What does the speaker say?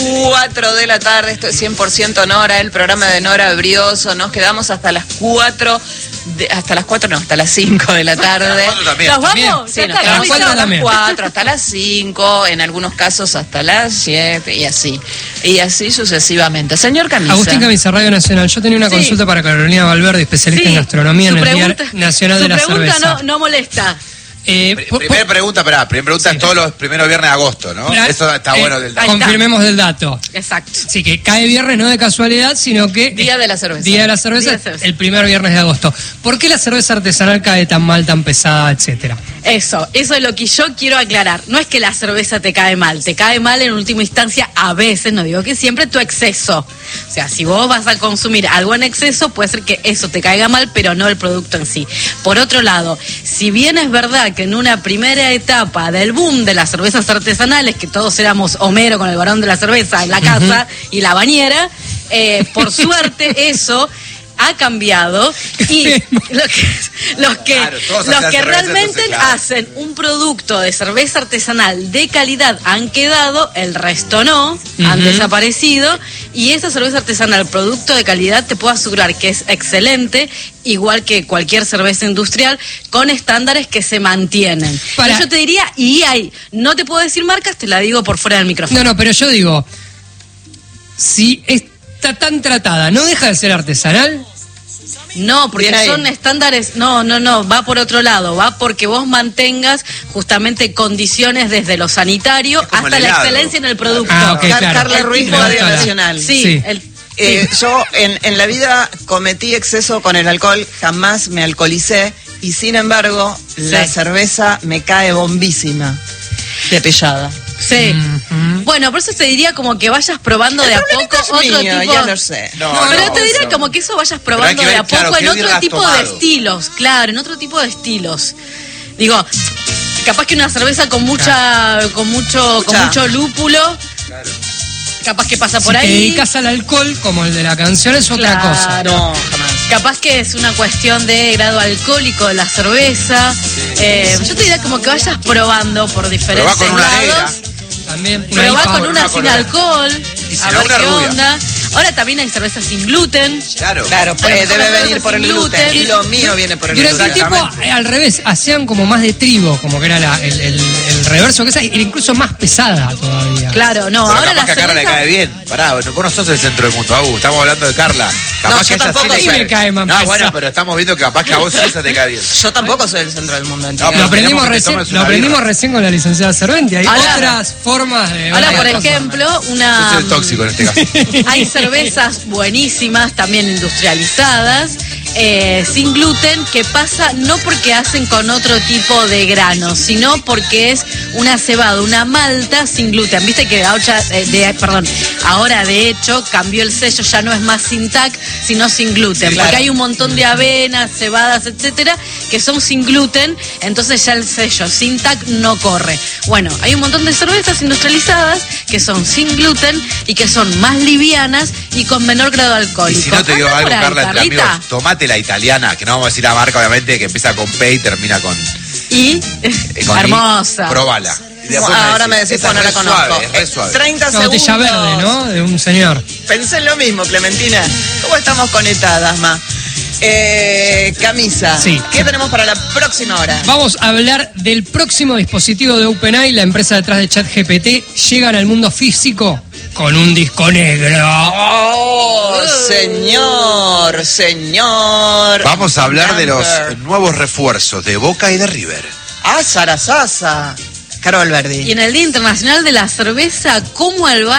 4 de la tarde, esto es 100% Nora, el programa de Nora Brioso. Nos quedamos hasta las 4, hasta las 5 de la tarde. ¿Nos vamos? Sí, nos quedamos hasta las 4, hasta las 5, en algunos casos hasta las 7 y así. Y así sucesivamente. Señor Camisa. Agustín Camisa, Radio Nacional. Yo tenía una consulta para Carolina Valverde, especialista en gastronomía en el Día Nacional de la Cerveza. Su pregunta no molesta. Primera pregunta es todos los primeros viernes de agosto, ¿no? Eso está bueno del dato. Confirmemos del dato. Exacto. Sí, que cae viernes no de casualidad, sino que... Día de la cerveza. Día de la cerveza, el primer viernes de agosto. ¿Por qué la cerveza artesanal cae tan mal, tan pesada, etcétera? Eso es lo que yo quiero aclarar. No es que la cerveza te cae mal en última instancia, a veces, no digo que siempre, tu exceso. O sea, si vos vas a consumir algo en exceso, puede ser que eso te caiga mal, pero no el producto en sí. Por otro lado, si bien es verdad que en una primera etapa del boom de las cervezas artesanales, que todos éramos Homero con el varón de la cerveza en la casa y la bañera, por suerte eso ha cambiado y los que realmente hacen un producto de cerveza artesanal de calidad han quedado, el resto no, han desaparecido, y esa cerveza artesanal, producto de calidad, te puedo asegurar que es excelente, igual que cualquier cerveza industrial, con estándares que se mantienen. Yo te diría, no te puedo decir marcas, te la digo por fuera del micrófono. No, pero yo digo, si está tan tratada, ¿no deja de ser artesanal? No, porque son estándares, no, va por otro lado, va porque vos mantengas justamente condiciones desde lo sanitario hasta la excelencia en el producto. Carla Ruiz, Radio Nacional. Sí. Yo en la vida cometí exceso con el alcohol, jamás me alcoholicé, y sin embargo la cerveza me cae bombísima de pellada. Sí. Bueno, por eso te diría como que vayas probando de a poco otro tipo. Yo no sé. Pero te diría como que eso vayas probando de a poco en otro tipo de estilos. Claro, en otro tipo de estilos. Digo, capaz que una cerveza con mucho lúpulo. Claro. Capaz que pasa por ahí. Si te dedicas al alcohol, como el de la canción, es otra cosa. No, jamás. Capaz que es una cuestión de grado alcohólico de la cerveza. Yo te diría como que vayas probando por diferentes lados. También. Probá con una sin alcohol. A ver qué onda. Ahora también hay cervezas sin gluten. Claro, debe venir por el gluten. Y lo mío viene por el gluten. Pero ese tipo, al revés, hacían como más de trigo, como que era el reverso, que esa era incluso más pesada todavía. Claro, no, pero ahora capaz que a Carla le cae bien. Pará, vos no sos el centro del mundo, estamos hablando de Carla. Capaz que ella sí me cae más pesada. Bueno, pero estamos viendo que capaz que a vos esa te cae bien. Yo tampoco soy el centro del mundo. Lo aprendimos recién con la licenciada Cerventi. Hay otras formas de... Ahora, por ejemplo, Yo soy el tóxico en este caso. Hay cervezas buenísimas, también industrializadas, sin gluten, que pasa no porque hacen con otro tipo de granos, sino porque es una cebada, una malta sin gluten. Viste que ahora de hecho cambió el sello, ya no es más sin TAC, sino sin gluten, sí, porque hay un montón de avenas, cebadas, etcétera, que son sin gluten, entonces ya el sello sin TAC no corre. Bueno, hay un montón de cervezas industrializadas que son sin gluten y que son más livianas y con menor grado alcohólico. Y si no te digo algo, Carla, entre amigos, tomate la italiana, que no vamos a decir la marca, obviamente, que empieza con P y termina con... hermosa. Probala. Ahora me decís, no la conozco. Es suave. 30 segundos. Botella verde, ¿no? De un señor. Pensé en lo mismo, Clementina. ¿Cómo estamos conectadas, ma? Camisa. Sí. ¿Qué tenemos para la próxima hora? Vamos a hablar del próximo dispositivo de OpenAI, la empresa detrás de ChatGPT. Llegan al mundo físico con un disco negro. ¡Oh, señor! Vamos a hablar de los nuevos refuerzos de Boca y de River. ¡Ah, Sarasasa! Caro Valverde. Y en el Día Internacional de la Cerveza, ¿cómo